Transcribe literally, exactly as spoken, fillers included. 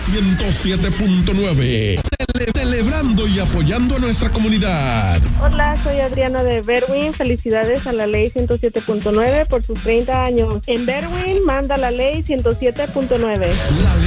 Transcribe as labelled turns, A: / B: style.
A: ciento siete punto nueve. Cele- celebrando y apoyando a nuestra comunidad.
B: Hola, soy Adriana de Berwyn. Felicidades a la ley ciento siete punto nueve por sus treinta años. En Berwyn manda la ley ciento siete punto nueve.
A: La